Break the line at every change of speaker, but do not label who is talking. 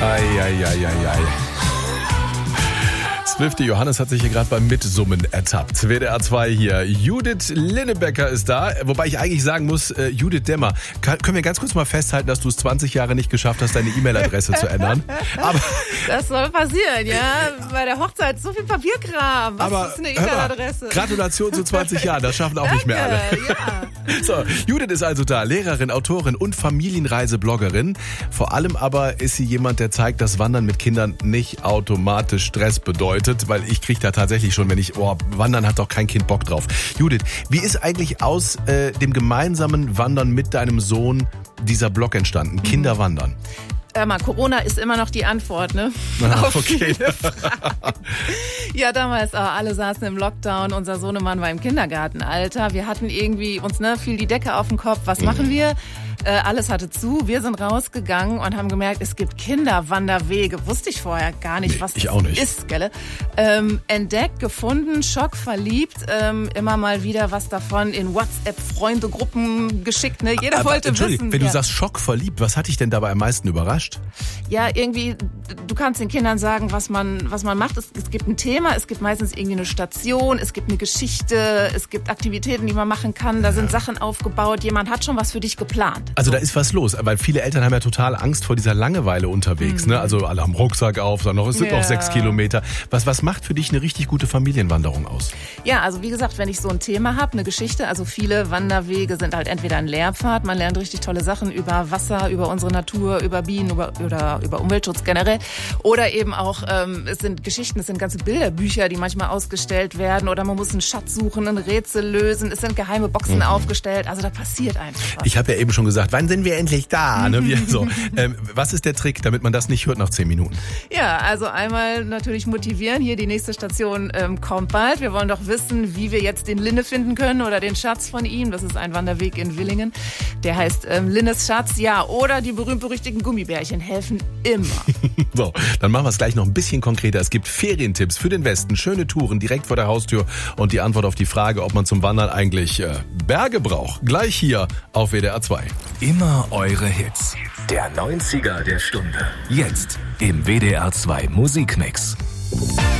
Ei. Swiftie Johannes hat sich hier gerade beim Mitsummen ertappt. WDR 2 hier. Judith Linnebecker ist da. Wobei ich eigentlich sagen muss, Judith Demmer, können wir ganz kurz mal festhalten, dass du es 20 Jahre nicht geschafft hast, deine E-Mail-Adresse zu ändern? Aber
das soll passieren, ja. Bei der Hochzeit so viel Papierkram. Was ist eine E-Mail-Adresse?
Gratulation zu 20 Jahren, das schaffen auch nicht mehr alle.
Ja.
So, Judith ist also da, Lehrerin, Autorin und Familienreisebloggerin. Vor allem aber ist sie jemand, der zeigt, dass Wandern mit Kindern nicht automatisch Stress bedeutet, weil ich kriege da tatsächlich schon, Wandern hat doch kein Kind Bock drauf. Judith, wie ist eigentlich aus dem gemeinsamen Wandern mit deinem Sohn dieser Blog entstanden? Kinder wandern.
Corona ist immer noch die Antwort, ne?
Auf okay.
Viele Fragen. Ja, damals alle saßen im Lockdown, unser Sohnemann war im Kindergartenalter. Wir hatten irgendwie uns fiel die Decke auf den Kopf. Was machen wir? Alles hatte zu. Wir sind rausgegangen und haben gemerkt, es gibt Kinderwanderwege. Wusste ich vorher gar nicht, was das ist, gell? Entdeckt, gefunden, schockverliebt. Immer mal wieder was davon in WhatsApp-Freunde-Gruppen geschickt. Ne? Jeder wollte wissen.
Wenn du sagst schockverliebt, was hat dich denn dabei am meisten überrascht?
Ja, irgendwie, du kannst den Kindern sagen, was man macht. Es gibt ein Thema, es gibt meistens irgendwie eine Station, es gibt eine Geschichte, es gibt Aktivitäten, die man machen kann. Da sind Sachen aufgebaut. Jemand hat schon was für dich geplant.
Also da ist was los, weil viele Eltern haben ja total Angst vor dieser Langeweile unterwegs. Ne? Also alle haben Rucksack auf, sagen noch, es sind noch 6 Kilometer. Was macht für dich eine richtig gute Familienwanderung aus? Ja,
also wie gesagt, wenn ich so ein Thema habe, eine Geschichte, also viele Wanderwege sind halt entweder ein Lehrpfad, man lernt richtig tolle Sachen über Wasser, über unsere Natur, über Bienen, über Umweltschutz generell. Oder eben auch, es sind Geschichten, es sind ganze Bilderbücher, die manchmal ausgestellt werden. Oder man muss einen Schatz suchen, ein Rätsel lösen. Es sind geheime Boxen aufgestellt. Also da passiert einfach was.
Ich habe ja eben schon gesagt, wann sind wir endlich da? Ne? Was ist der Trick, damit man das nicht hört nach 10 Minuten?
Ja, also einmal natürlich motivieren. Hier die nächste Station kommt bald. Wir wollen doch wissen, wie wir jetzt den Linne finden können oder den Schatz von ihm. Das ist ein Wanderweg in Willingen. Der heißt Linnes Schatz. Ja, oder die berühmt-berüchtigten Gummibärchen helfen immer.
So, dann machen wir es gleich noch ein bisschen konkreter. Es gibt Ferientipps für den Westen, schöne Touren direkt vor der Haustür und die Antwort auf die Frage, ob man zum Wandern eigentlich Berge braucht. Gleich hier auf WDR 2.
Immer eure Hits. Der 90er der Stunde. Jetzt im WDR 2 Musikmix.